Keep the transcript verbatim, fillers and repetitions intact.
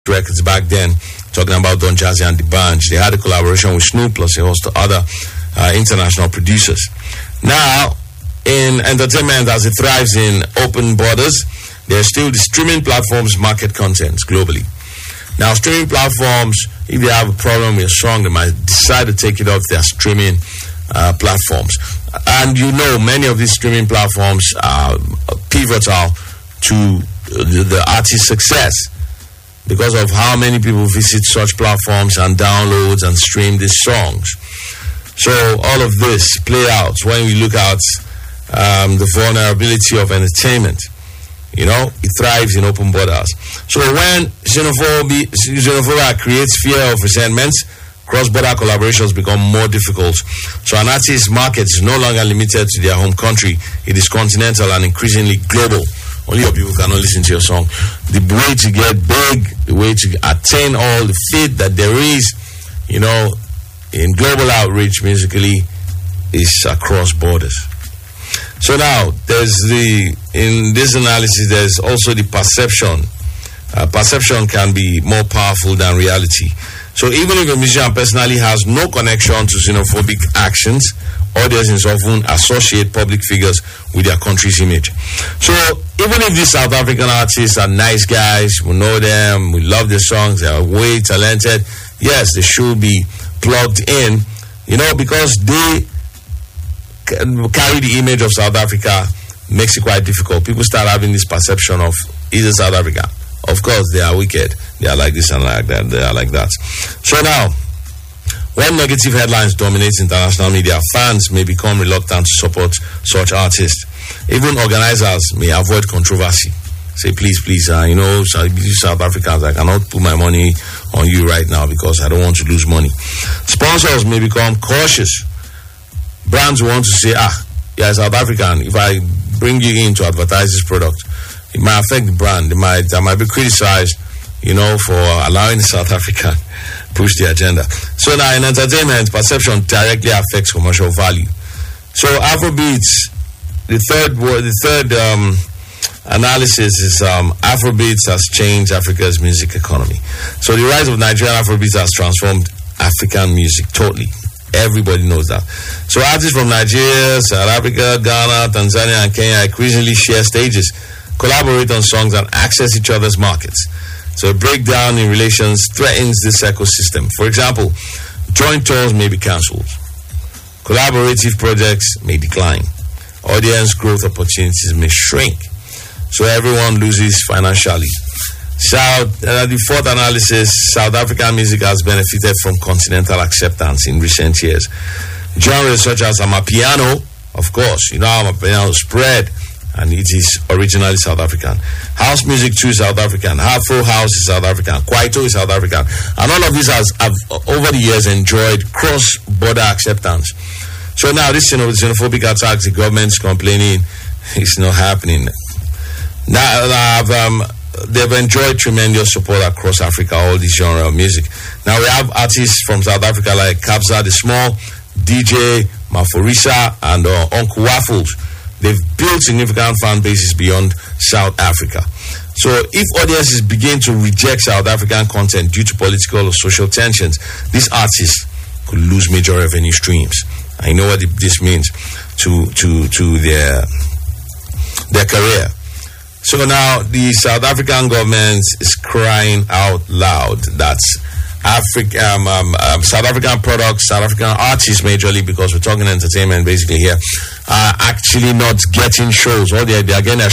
Records back then, talking about Don Jazzy and the Band. They had a collaboration with Snoop plus a host of other uh, international producers. Now, in entertainment, as it thrives in open borders, there's still the streaming platforms market content globally. Now, streaming platforms, if they have a problem with a song, they might decide to take it off their streaming uh, platforms. And you know, many of these streaming platforms are pivotal to the, the artist's success, because of how many people visit such platforms and downloads and stream these songs. So all of this play out when we look at um, the vulnerability of entertainment. You know, it thrives in open borders. So when xenophobia, xenophobia creates fear of resentment, cross-border collaborations become more difficult. So an artist's market is no longer limited to their home country. It is continental and increasingly global. Only your people cannot listen to your song. The way to get big, the way to attain all the fit that there is, you know, in global outreach musically is across borders. So now, there's the, in this analysis, there's also the perception. Uh, perception can be more powerful than reality. So even if a musician personally has no connection to xenophobic actions, audiences often associate public figures with their country's image. So even if these South African artists are nice guys, we know them, we love their songs, they are way talented, yes, they should be plugged in, you know, because they carry the image of South Africa, makes it quite difficult. People start having this perception of either South Africa. Of course, they are wicked. They are like this and like that. They are like that. So now, when negative headlines dominate international media, fans may become reluctant to support such artists. Even organizers may avoid controversy. Say, please, please, uh, you know, South Africans, I cannot put my money on you right now because I don't want to lose money. Sponsors may become cautious. Brands want to say, ah, you're South African. If I bring you in to advertise this product, it might affect the brand. It might, I might be criticized, you know, for allowing South Africa push the agenda. So now in entertainment, perception directly affects commercial value. So Afrobeats, the third the third um, analysis is um, Afrobeats has changed Africa's music economy. So the rise of Nigerian Afrobeats has transformed African music totally. Everybody knows that. So artists from Nigeria, South Africa, Ghana, Tanzania, and Kenya increasingly share stages, collaborate on songs, and access each other's markets. So a breakdown in relations threatens this ecosystem. For example, joint tours may be cancelled. Collaborative projects may decline. Audience growth opportunities may shrink. So everyone loses financially. South, uh, the fourth analysis, South African music has benefited from continental acceptance in recent years. Genres such as Amapiano, of course, you know, Amapiano spread, and it is originally South African. House music too is South African. Afro house is South African. Kwaito is South African. And all of these has, have, over the years, enjoyed cross-border acceptance. So now this, you know, xenophobic attacks, the government's complaining, it's not happening. Now, I've, um, they've enjoyed tremendous support across Africa, all these genres of music. Now we have artists from South Africa like Kabza the Small, D J, Maforisa, and uh, Uncle Waffles. They've built significant fan bases beyond South Africa. So if audiences begin to reject South African content due to political or social tensions, these artists could lose major revenue streams. I know what this means to to to their their career. So now the South African government is crying out loud that Africa, um, um, um, South African products, South African artists majorly, because we're talking entertainment basically here, are actually not getting shows, or they are getting